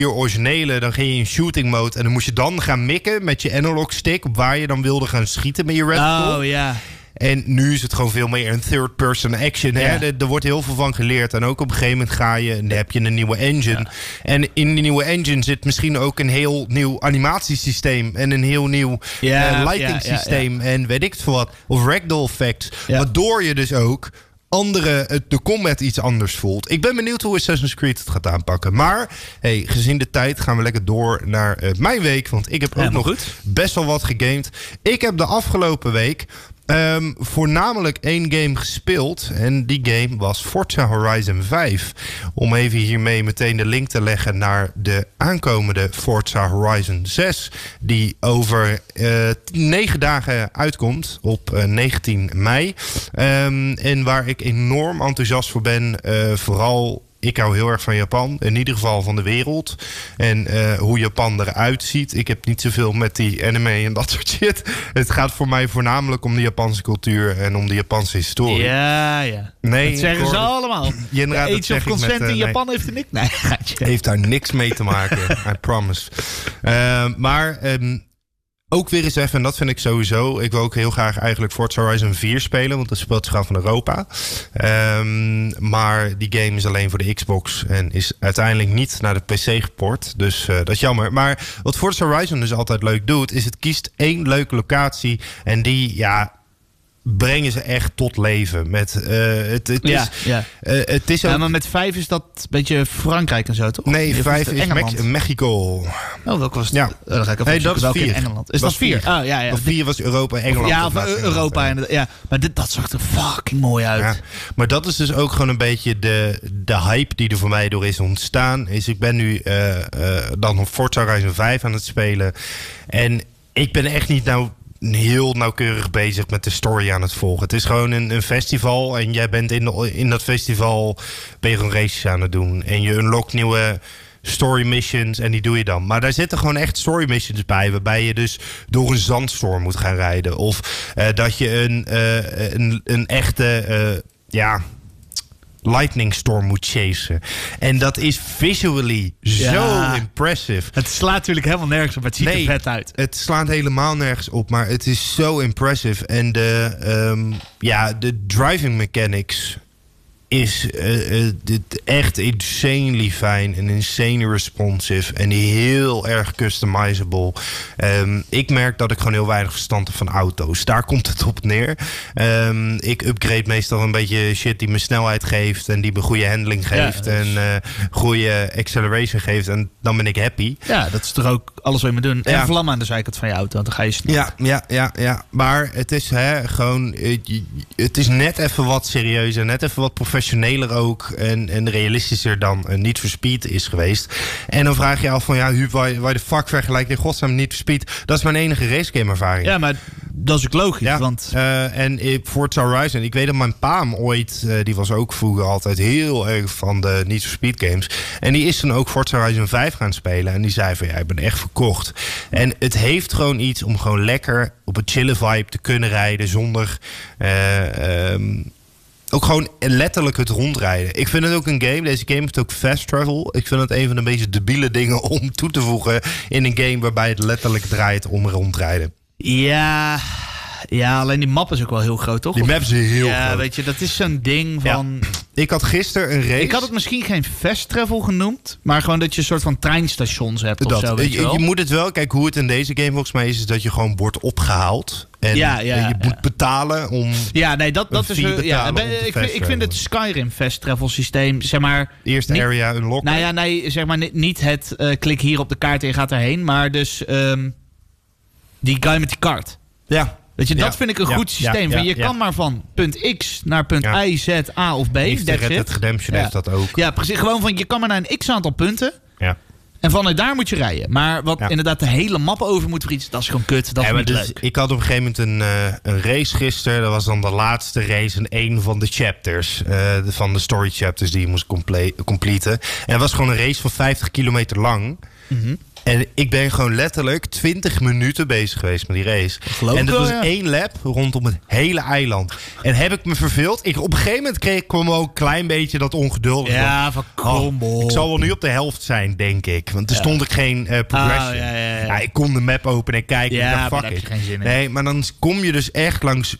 originele, dan ging je in shooting mode en dan moest je dan gaan mikken met je analog stick op waar je dan wilde gaan schieten met je reticle. Oh ja. En nu is het gewoon veel meer een third-person action. Hè? Ja. Er wordt heel veel van geleerd. En ook op een gegeven moment ga je en dan heb je een nieuwe engine. Ja. En in die nieuwe engine zit misschien ook een heel nieuw animatiesysteem. En een heel nieuw lighting systeem. En weet ik het veel wat. Of ragdoll effects. Ja. Waardoor je dus ook de combat iets anders voelt. Ik ben benieuwd hoe Assassin's Creed het gaat aanpakken. Maar gezien de tijd gaan we lekker door naar mijn week. Want ik heb ook nog best wel wat gegamed. Ik heb de afgelopen week voornamelijk 1 game gespeeld. En die game was Forza Horizon 5. Om even hiermee meteen de link te leggen naar de aankomende Forza Horizon 6. Die over 9 dagen uitkomt op 19 mei. En waar ik enorm enthousiast voor ben. Vooral... Ik hou heel erg van Japan, in ieder geval van de wereld. En hoe Japan eruit ziet. Ik heb niet zoveel met die anime en dat soort shit. Het gaat voor mij voornamelijk om de Japanse cultuur en om de Japanse historie. Ja. Nee, dat zeggen ze allemaal. Age of Consent in Japan heeft er niks. Nee, heeft daar niks mee te maken. I promise. Maar ook weer eens even, en dat vind ik sowieso. Ik wil ook heel graag eigenlijk Forza Horizon 4 spelen, want dat speelt zich af van Europa. Maar die game is alleen voor de Xbox en is uiteindelijk niet naar de PC geport. Dus dat is jammer. Maar wat Forza Horizon dus altijd leuk doet, is het kiest 1 leuke locatie en die, brengen ze echt tot leven. Het is ook... maar met 5 is dat een beetje Frankrijk en zo, toch? Nee, 5 is Mexico. Oh, welke was het? Ja. Dan ga ik even dat is 4. In Engeland. Is dat 4? Oh, ja. 4 was Europa en Engeland. Ja, of Europa. Maar dat zag er fucking mooi uit. Ja. Maar dat is dus ook gewoon een beetje de hype die er voor mij door is ontstaan. Ik ben nu dan op Forza Horizon 5 aan het spelen. En ik ben echt niet heel nauwkeurig bezig met de story aan het volgen. Het is gewoon een festival en jij bent in dat festival ben je gewoon races aan het doen. En je unlockt nieuwe story missions en die doe je dan. Maar daar zitten gewoon echt story missions bij, waarbij je dus door een zandstorm moet gaan rijden. Of dat je een echte lightning storm moet chasen. En dat is visually zo impressive. Het slaat natuurlijk helemaal nergens op. Het ziet er vet uit. Het slaat helemaal nergens op, maar het is zo impressive. En de driving mechanics is echt insanely fijn en insanely responsive en heel erg customizable. Ik merk dat ik gewoon heel weinig verstand heb van auto's. Daar komt het op neer. Ik upgrade meestal een beetje shit die me snelheid geeft en die me goede handling geeft en goede acceleration geeft en dan ben ik happy. Ja, dat is toch ook alles wat je moet doen. En vlam aan de zijkant van je auto, want dan ga je snel. Ja. Maar het is gewoon... Het is net even wat serieuzer, net even wat professioneler ook en realistischer dan Need for Speed is geweest. En dan vraag je af van Huub, waar de fuck vergelijk je godsnaam Need for Speed? Dat is mijn enige racegame ervaring. Ja, maar dat is ook logisch. Ja, want Forza Horizon, ik weet dat mijn pa ooit, die was ook vroeger altijd heel erg van de Need for Speed games. En die is dan ook Forza Horizon 5 gaan spelen. En die zei van ik ben echt verkocht. En het heeft gewoon iets om gewoon lekker op een chille vibe te kunnen rijden zonder ook gewoon letterlijk het rondrijden. Ik vind het ook een game. Deze game heeft ook fast travel. Ik vind het een van de meest debiele dingen om toe te voegen in een game waarbij het letterlijk draait om rondrijden. Ja, alleen die map is ook wel heel groot, toch? Die map is heel groot. Ja, weet je, dat is zo'n ding van... Ja. Ik had gisteren een race... Ik had het misschien geen fast travel genoemd, maar gewoon dat je een soort van treinstations hebt of zo, weet je wel. Je moet het wel... Kijk, hoe het in deze game volgens mij is dat je gewoon wordt opgehaald. En je moet betalen om... Ja, nee, dat is... Ik vind het Skyrim fast travel systeem, zeg maar... Eerste area unlocken. Nou ja, nee, zeg maar niet het klik hier op de kaart en je gaat erheen, maar dus die guy met die kaart. Ja. Weet je, dat vind ik een goed systeem. Je kan maar van punt X naar punt Y, Z, A of B. Red Dead Redemption heeft dat ook. Ja, precies. Gewoon van, je kan maar naar een x-aantal punten. Ja. En vanuit daar moet je rijden. Maar wat inderdaad de hele map over moet fietsen, dat is gewoon kut. Dat is niet leuk. Ik had op een gegeven moment een race gisteren. Dat was dan de laatste race en een van de chapters. Van de story chapters die je moest completen. En het was gewoon een race van 50 kilometer lang. Mm-hmm. En ik ben gewoon letterlijk 20 minuten bezig geweest met die race. En dat was 1 lap rondom het hele eiland. En heb ik me verveeld? Op een gegeven moment kwam ook een klein beetje dat ongeduldig. Ja, van kom op. Ik zal wel nu op de helft zijn, denk ik. Want er stond ik geen progression. Ja, ik kon de map openen en kijken. Ja, en dacht, maar daar heb je geen zin in. Nee, maar dan kom je dus echt langs...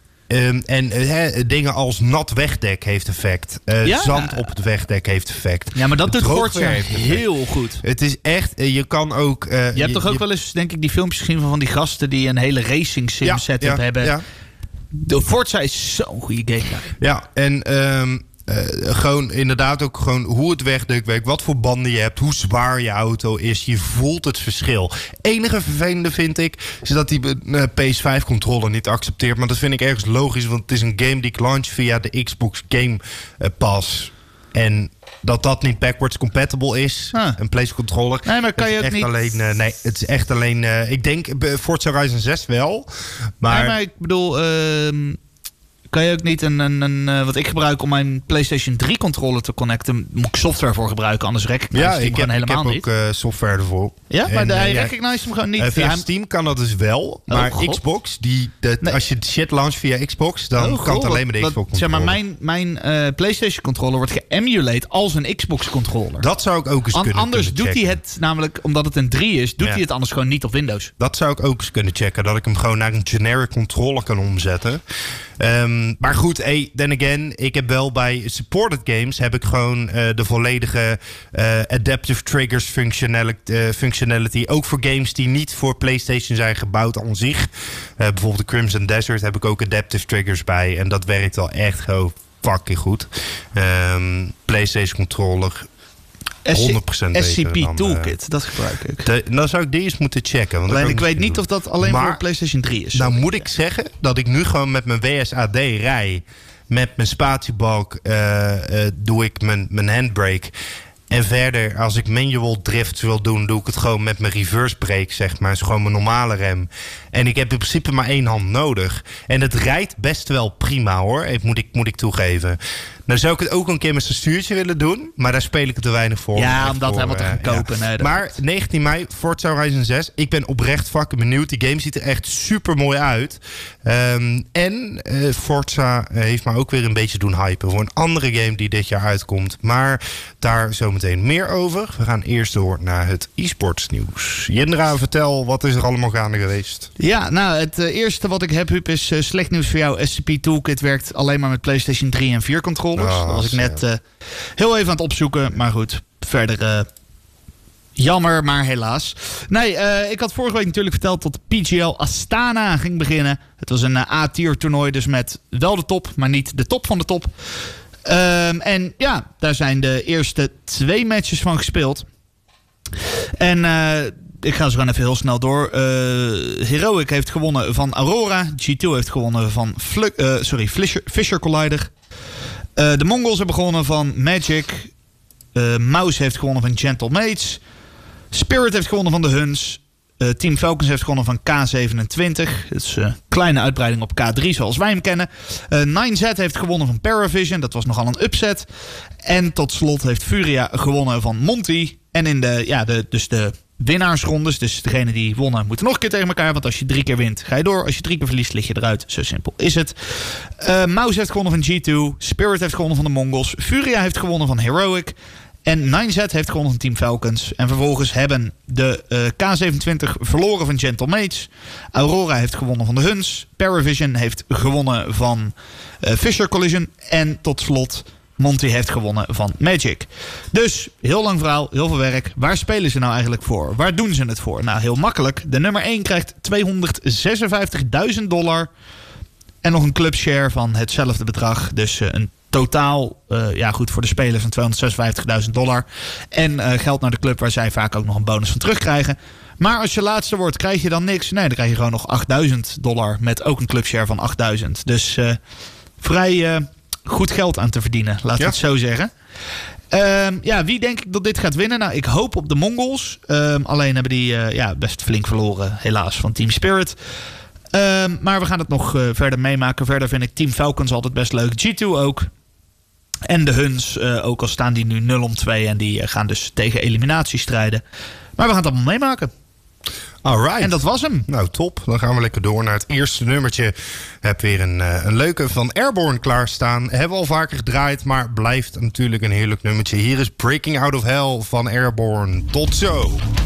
dingen als nat wegdek heeft effect. Zand op het wegdek heeft effect. Ja, maar dat doet Forza heel goed. Het is echt... je kan ook... je hebt toch ook wel eens, denk ik, die filmpjes gezien van die gasten die een hele racing sim setup hebben. Ja. De Forza is zo'n goede game. Ja, en... gewoon inderdaad ook gewoon hoe het wegdek werkt, wat voor banden je hebt, hoe zwaar je auto is. Je voelt het verschil. Enige vervelende vind ik is dat die PS5-controller niet accepteert. Maar dat vind ik ergens logisch, want het is een game die ik launch via de Xbox Game Pass. En dat niet backwards compatible is, een PlayStation controller. Nee, maar kan je ook niet... nee, het is echt alleen... ik denk Forza Horizon 6 wel, maar... Nee, maar ik bedoel... kan je ook niet wat ik gebruik om mijn PlayStation 3 controller te connecten, moet ik software voor gebruiken, anders recognize hem gewoon helemaal niet. Ik heb ook software ervoor. Ja, maar hij recognize hem gewoon niet. Via Steam kan dat dus wel, maar Xbox, als je shit launcht via Xbox, dan kan het alleen met de Xbox controller. Zeg maar, mijn PlayStation controller wordt geëmulate als een Xbox controller. Dat zou ik ook eens kunnen Anders doet checken. hij het, namelijk omdat het een 3 is, doet hij het anders gewoon niet op Windows. Dat zou ik ook eens kunnen checken, dat ik hem gewoon naar een generic controller kan omzetten. Maar goed, then again, ik heb wel bij supported games heb ik gewoon de volledige adaptive triggers functionality. Ook voor games die niet voor PlayStation zijn gebouwd aan zich. Bijvoorbeeld de Crimson Desert heb ik ook adaptive triggers bij. En dat werkt wel echt gewoon fucking goed. PlayStation controller. 100% SCP Toolkit, dat gebruik ik. Dan zou ik die eens moeten checken. Want alleen ik weet niet of dat alleen voor PlayStation 3 is. Nou moet ik zeggen dat ik nu gewoon met mijn WSAD rij. Met mijn spatiebalk doe ik mijn handbrake. En verder, als ik manual drift wil doen, doe ik het gewoon met mijn reverse brake, zeg maar. Het is gewoon mijn normale rem. En ik heb in principe maar 1 hand nodig. En het rijdt best wel prima, hoor. Moet ik toegeven. Nou zou ik het ook een keer met zijn stuurtje willen doen. Maar daar speel ik het te weinig voor. Ja, om dat helemaal te gaan kopen. Ja. Nee, maar 19 mei, Forza Horizon 6. Ik ben oprecht fucking benieuwd. Die game ziet er echt super mooi uit. En Forza heeft me ook weer een beetje doen hypen voor een andere game die dit jaar uitkomt. Maar daar zometeen meer over. We gaan eerst door naar het e-sports nieuws. Jindra, vertel, wat is er allemaal gaande geweest? Ja, nou, het eerste wat ik heb, Huub, is slecht nieuws voor jou. SCP Toolkit werkt alleen maar met PlayStation 3 en 4 controllers. Dat was ik net heel even aan het opzoeken. Maar goed, verder jammer, maar helaas. Nee, ik had vorige week natuurlijk verteld dat PGL Astana ging beginnen. Het was een A-tier toernooi, dus met wel de top, maar niet de top van de top. En ja, daar zijn de eerste 2 matches van gespeeld. En ik ga zo gewoon even heel snel door. Heroic heeft gewonnen van Aurora. G2 heeft gewonnen van Fisher Collider. De Mongols hebben gewonnen van Magic. Mouse heeft gewonnen van Gentle Mates. Spirit heeft gewonnen van de Huns. Team Falcons heeft gewonnen van K27. Dat is een kleine uitbreiding op K3 zoals wij hem kennen. 9Z heeft gewonnen van Paravision. Dat was nogal een upset. En tot slot heeft Furia gewonnen van Monty. En in de winnaarsrondes, dus degene die wonnen, moeten nog een keer tegen elkaar. Want als je 3 keer wint, ga je door. Als je 3 keer verliest, lig je eruit. Zo simpel is het. Mouse heeft gewonnen van G2. Spirit heeft gewonnen van de Mongols. Furia heeft gewonnen van Heroic. En 9Z heeft gewonnen van Team Falcons. En vervolgens hebben de K27 verloren van Gentle Mates. Aurora heeft gewonnen van de Huns. Paravision heeft gewonnen van Fisher Collision. En tot slot Monty heeft gewonnen van Magic. Dus, heel lang verhaal, heel veel werk. Waar spelen ze nou eigenlijk voor? Waar doen ze het voor? Nou, heel makkelijk. De nummer 1 krijgt $256.000. En nog een clubshare van hetzelfde bedrag. Dus een totaal, voor de spelers van $256.000. En geld naar de club waar zij vaak ook nog een bonus van terugkrijgen. Maar als je laatste wordt, krijg je dan niks. Nee, dan krijg je gewoon nog $8.000 met ook een clubshare van $8.000. Dus vrij goed geld aan te verdienen, laten we het zo zeggen. Wie denk ik dat dit gaat winnen? Nou, ik hoop op de Mongols. Alleen hebben die best flink verloren, helaas, van Team Spirit. Maar we gaan het nog verder meemaken. Verder vind ik Team Falcons altijd best leuk. G2 ook. En de Huns, ook al staan die nu 0-2. En die gaan dus tegen eliminatie strijden. Maar we gaan het allemaal meemaken. Alright. En dat was hem. Nou, top. Dan gaan we lekker door naar het eerste nummertje. Heb weer een leuke van Airborne klaarstaan. Hebben we al vaker gedraaid, maar blijft natuurlijk een heerlijk nummertje. Hier is Breaking Out of Hell van Airborne. Tot zo.